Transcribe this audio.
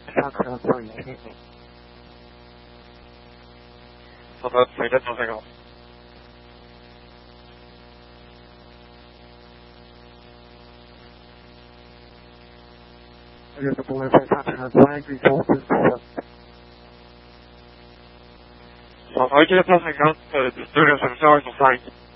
上车做一次。 好的，随着250。 有的部分在上车做一次做4次。 好，而且它才刚这个什么叫做翻译？